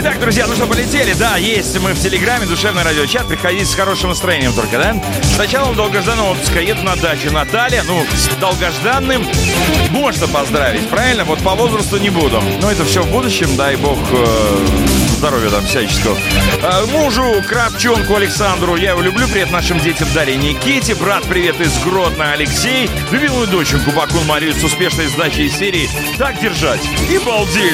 Так, друзья, ну что, полетели? Да, есть мы в Телеграме, душевный радиочат. Приходите с хорошим настроением только, да? С началом долгожданного отпуска еду на дачу. Наталья, ну, с долгожданным можно поздравить, правильно? Вот по возрасту не буду. Но это все в будущем, дай бог здоровья там всяческого. Мужу, Крапчонку Александру, я его люблю. Привет нашим детям Дарье, Никите. Брат, привет из Гродно, Алексей. Любимую доченьку Бакун Марию с успешной сдачей из серии «Так держать» и балдеть.